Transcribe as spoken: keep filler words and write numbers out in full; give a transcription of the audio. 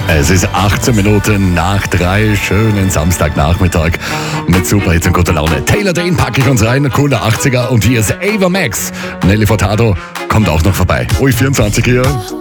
Es ist achtzehn Minuten nach drei. Schönen Samstagnachmittag mit super Hits und guter Laune. Taylor Dane packe ich uns rein, coole achtziger. Und hier ist Ava Max. Nelly Furtado kommt auch noch vorbei. U vierundzwanzig hier.